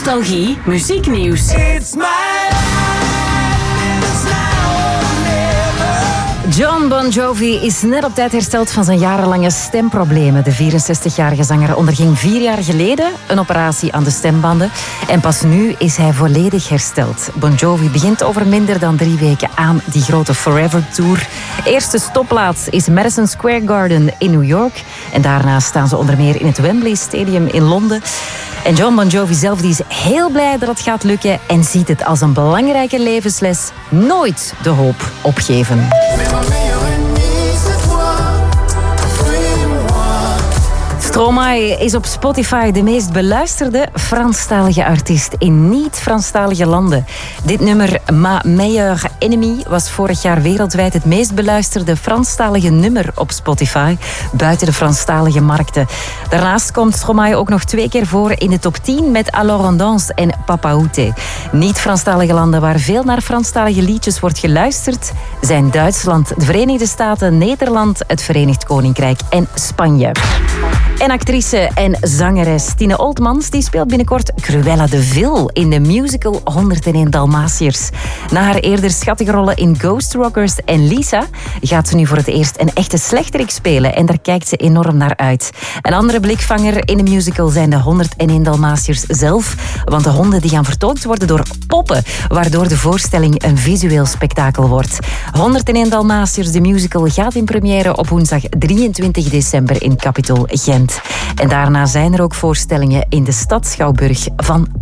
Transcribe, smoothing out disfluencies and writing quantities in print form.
Nostalgie, muzieknieuws. Jon Bon Jovi is net op tijd hersteld van zijn jarenlange stemproblemen. De 64-jarige zanger onderging 4 jaar geleden een operatie aan de stembanden. En pas nu is hij volledig hersteld. Bon Jovi begint over minder dan 3 weken aan die grote Forever Tour. Eerste stopplaats is Madison Square Garden in New York. En daarna staan ze onder meer in het Wembley Stadium in Londen. En Jon Bon Jovi zelf die is heel blij dat het gaat lukken en ziet het als een belangrijke levensles: nooit de hoop opgeven. Stromae is op Spotify de meest beluisterde Franstalige artiest in niet-Franstalige landen. Dit nummer, Ma Meilleure Ennemie, was vorig jaar wereldwijd het meest beluisterde Franstalige nummer op Spotify, buiten de Franstalige markten. Daarnaast komt Stromae ook nog 2 keer voor in de top 10 met Alors on danse en Papa Outé. Niet-Franstalige landen waar veel naar Franstalige liedjes wordt geluisterd zijn Duitsland, de Verenigde Staten, Nederland, het Verenigd Koninkrijk en Spanje. En actrice en zangeres Tine Oldmans die speelt binnenkort Cruella de Vil in de musical 101 Dalmatiërs. Na haar eerder schattige rollen in Ghost Rockers en Lisa gaat ze nu voor het eerst een echte slechterik spelen en daar kijkt ze enorm naar uit. Een andere blikvanger in de musical zijn de 101 Dalmatiërs zelf, want de honden die gaan vertolkt worden door poppen, waardoor de voorstelling een visueel spektakel wordt. 101 Dalmatiërs, de musical, gaat in première op woensdag 23 december in Capitol Gent. En daarna zijn er ook voorstellingen in de Stadsschouwburg van